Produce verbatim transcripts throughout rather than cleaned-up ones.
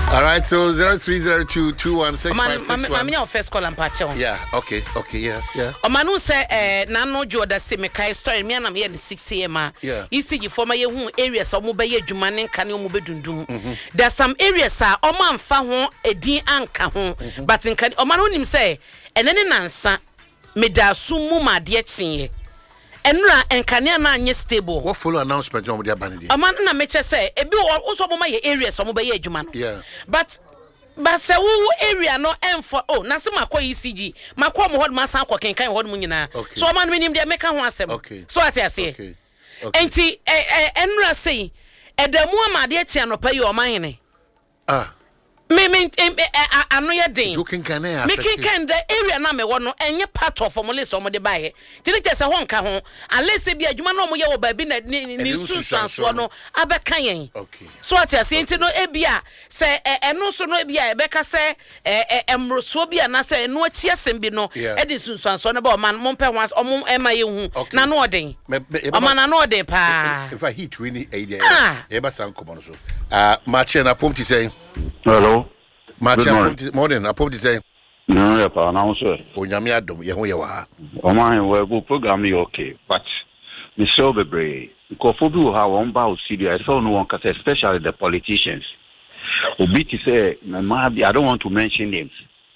All right, so zero three zero two two one six five six one. Mami, first call and patch on. Yeah, okay, okay, yeah, yeah. Omanu say, eh, Nano Joda say me kai story. Me anam here the six a m. Yeah. You see, you former ye who areas or mobile jumanin kani mube dundum. There's some areas are oman fa hon edi anka hon, but in kan omanu nim say, and then nansa me da sumu ma de chinye. Enra enkane na anye stable. What follow announcement on the abandoned? Oman na meche say, ebi also mama ye areas or mobile jumano. Yeah. But But se wo area no emfo oh na se makwa E C G makwa mo hod masan kwa kenkan hod mu nyina so o man minim de meka ho asem so ate ase okay enti enra sei edamu amade a tia no pa yi o man ne ah me me anu ye den you can can me can the area na me wo no enye part of mo list o mo de bae ti ne se ho nka ho unless be adwuma no mo ye wo ba bi na ni susanso no abeka yen okay so ati ase enti no ebia se eno so no ebia ebeka se emroso bia na se eno achi asem bi no e de susanso no ba o man mo mpe ho o mo ema ye hu na no oden o man na no oden pa if I hit twenty eight e ba san komo no so ah mache na pomti say hello. Good morning. I probably say. No, yeah, pa. Now, sir. Onyami adom. Ye ho ye wa. O man, we go program you okay, but Mister Bebre, because for people how one bow serious, so no one can say, especially the politicians. Obi to say, I don't want to mention names.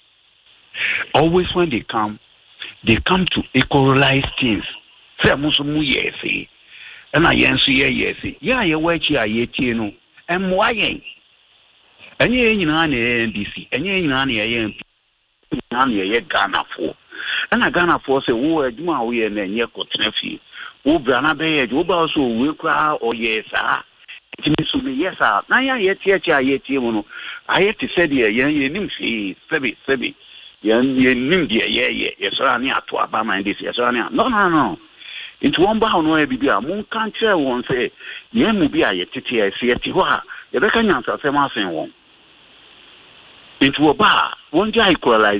Always when they come, they come to equalize things. Say, musumu yesi, and I answer yesi. Yeah, you wait here, yeti no, and why? Any in an N D C, any in an A M P, Ghana for. And a Ghana for say, oh, I do my way and then ye could traffic. Oh, Brana Bay, you also will cry, or yes, ah. It means to me, yes, ah. Now, yet, yet, yet, you I had to say, yeah, you nim see, Sebi, Sebi, you nim, yeah, yeah, yeah, yes, I near to Abama and this, yes, I near. No, no, no. Into one bound, no, be a moon can't tell one say, yeah, maybe I yet, I see a tiwa. You reckon, answer, say, my thing won't. Into a bar, one guy equalize.